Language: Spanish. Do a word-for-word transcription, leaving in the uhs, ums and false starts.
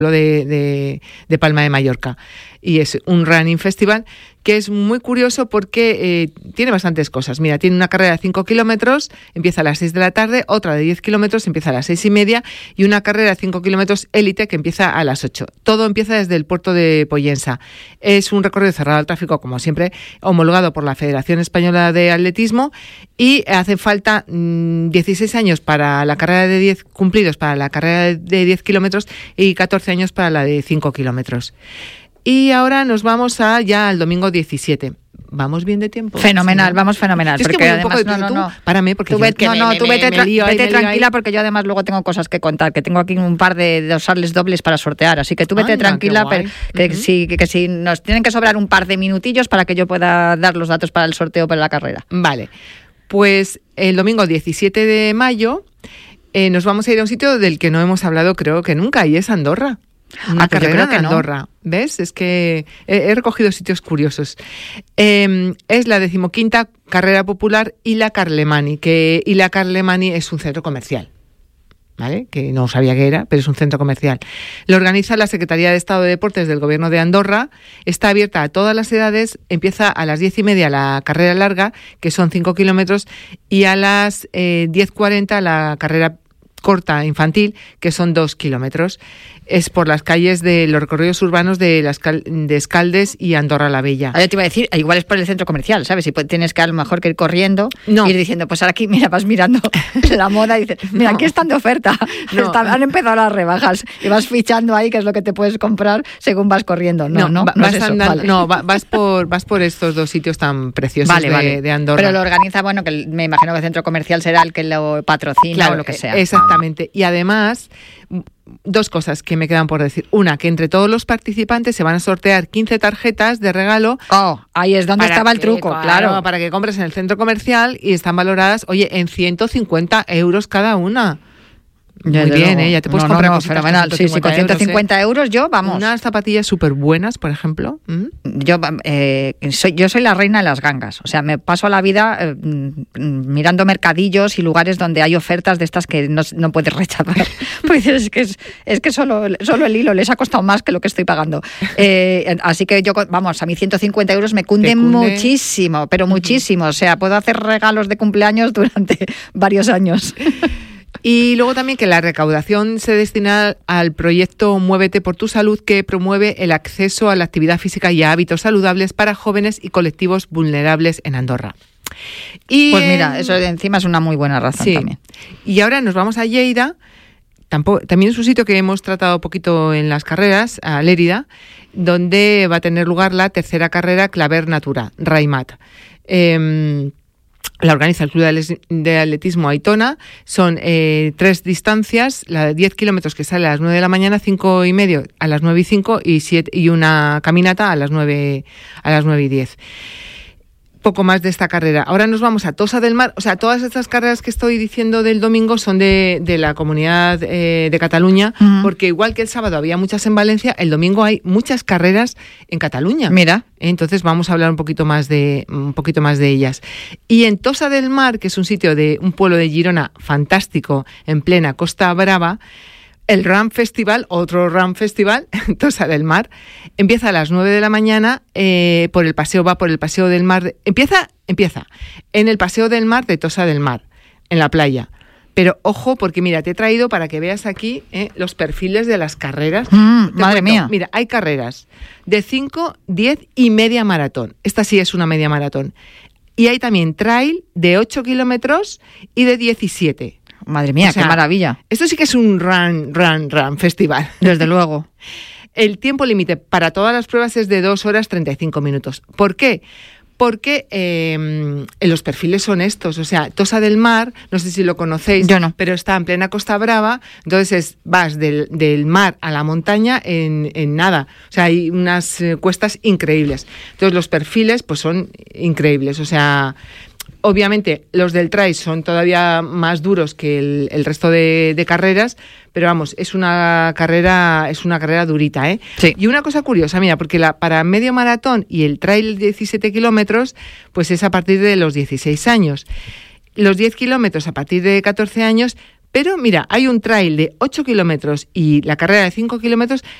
De, de, de Palma de Mallorca, y es un running festival que es muy curioso porque eh, tiene bastantes cosas. Mira, tiene una carrera de cinco kilómetros, empieza a las seis de la tarde, otra de diez kilómetros, empieza a las seis y media, y una carrera de cinco kilómetros élite que empieza a las ocho. Todo empieza desde el puerto de Pollensa. Es un recorrido cerrado al tráfico, como siempre, homologado por la Federación Española de Atletismo, y hace falta mmm, dieciséis años para la carrera de diez cumplidos para la carrera de diez kilómetros y catorce años para la de cinco kilómetros. Y ahora nos vamos a ya al domingo diecisiete. ¿Vamos bien de tiempo? Fenomenal, ¿sí, no? vamos fenomenal. Yo es porque que además, un poco de, no, no, tú, no. Párame, porque tú yo, vete, no, no, me, tú me, vete, me, tra- me lío, vete me lío tranquila ahí. Porque yo además luego tengo cosas que contar, que tengo aquí un par de dorsales dobles para sortear, así que tú vete Anda, tranquila, pero que, uh-huh. si, que, que si nos tienen que sobrar un par de minutillos para que yo pueda dar los datos para el sorteo para la carrera. Vale, pues el domingo diecisiete de mayo eh, nos vamos a ir a un sitio del que no hemos hablado creo que nunca, y es Andorra. Una ah, pues carrera en Andorra, no. ¿Ves? Es que he, he recogido sitios curiosos. Eh, es la decimoquinta carrera popular Ila Carlemany, que Ila Carlemany es un centro comercial, ¿vale? Que no sabía qué era, pero es un centro comercial. Lo organiza la Secretaría de Estado de Deportes del Gobierno de Andorra, está abierta a todas las edades, empieza a las diez y media la carrera larga, que son cinco kilómetros, y a las eh, diez cuarenta la carrera corta infantil, que son dos kilómetros. Es por las calles de los recorridos urbanos de, las cal, de Escaldes y Andorra la Bella. Ah, yo te iba a decir, igual es por el centro comercial, ¿sabes? Si tienes que a lo mejor que ir corriendo, no. ir diciendo, pues ahora aquí, mira, vas mirando la moda y dices, mira, no. aquí están de oferta, no. están, han empezado las rebajas, y vas fichando ahí qué es lo que te puedes comprar según vas corriendo. No, no, no, va, no vas, es eso, andando, vale. no va, vas, por, vas por estos dos sitios tan preciosos vale, de, vale. de Andorra. Pero lo organiza, bueno, que me imagino que el centro comercial será el que lo patrocina claro, o lo que sea. Exactamente. Vale. Y además, dos cosas que me quedan por decir. Una, que entre todos los participantes se van a sortear quince tarjetas de regalo. Oh, ahí es donde estaba el truco, claro, claro. Para que compres en el centro comercial, y están valoradas, oye, en ciento cincuenta euros cada una. Ya Muy bien, luego. ¿eh? Ya te puedes no, comprar no, no, cositas fenomenal. con Sí, sí, con ciento cincuenta euros, ¿eh? Yo, vamos. Unas zapatillas súper buenas, por ejemplo. ¿Mm? Yo, eh, soy, yo soy la reina de las gangas. O sea, me paso la vida eh, mirando mercadillos y lugares donde hay ofertas de estas que no, no puedes rechazar. Pues es que, es, es que solo, solo el hilo les ha costado más que lo que estoy pagando. Eh, así que yo, vamos, a mí ciento cincuenta euros me cunde, cunde? muchísimo, pero muchísimo. O sea, puedo hacer regalos de cumpleaños durante varios años. Y luego también que la recaudación se destina al proyecto Muévete por tu Salud, que promueve el acceso a la actividad física y a hábitos saludables para jóvenes y colectivos vulnerables en Andorra. Y, pues mira, eso de encima es una muy buena razón sí. también. Y ahora nos vamos a Lleida, tampoco, también es un sitio que hemos tratado un poquito en las carreras, a Lérida, donde va a tener lugar la tercera carrera Claver Natura, Raimat. Eh, La organiza el Club de Atletismo Aitona. Son eh, tres distancias, la de diez kilómetros que sale a las nueve de la mañana, cinco y medio a las nueve y cinco y, siete, y una caminata a las nueve, a las nueve y diez. Poco más de esta carrera. Ahora nos vamos a Tossa del Mar. O sea, todas estas carreras que estoy diciendo del domingo son de, de la Comunidad eh, de Cataluña, uh-huh. porque igual que el sábado había muchas en Valencia, el domingo hay muchas carreras en Cataluña. Mira. Entonces vamos a hablar un poquito más de un poquito más de ellas. Y en Tossa del Mar, que es un sitio de un pueblo de Girona fantástico, en plena Costa Brava, el Run Festival, otro Run Festival, Tossa del Mar, empieza a las nueve de la mañana, eh, por el paseo, va por el Paseo del Mar, de, empieza, empieza, en el Paseo del Mar de Tossa del Mar, en la playa. Pero ojo, porque mira, te he traído para que veas aquí eh, los perfiles de las carreras. Mm, madre cuento, mía. Mira, hay carreras de cinco, diez y media maratón. Esta sí es una media maratón. Y hay también trail de ocho kilómetros y de diecisiete. Madre mía, o sea, qué maravilla. Esto sí que es un run, run, run festival. Desde luego. El tiempo límite para todas las pruebas es de dos horas treinta y cinco minutos. ¿Por qué? Porque eh, los perfiles son estos. O sea, Tossa del Mar, no sé si lo conocéis, yo no. pero está en plena Costa Brava. Entonces es, vas del, del mar a la montaña en, en nada. O sea, hay unas eh, cuestas increíbles. Entonces los perfiles pues son increíbles. O sea... Obviamente los del trail son todavía más duros que el, el resto de, de carreras, pero vamos, es una carrera es una carrera durita, ¿eh? Sí. Y una cosa curiosa, mira, porque la, para medio maratón y el trail diecisiete kilómetros, pues es a partir de los dieciséis años. Los diez kilómetros a partir de catorce años, Pero mira, hay un trail de ocho kilómetros y la carrera de cinco kilómetros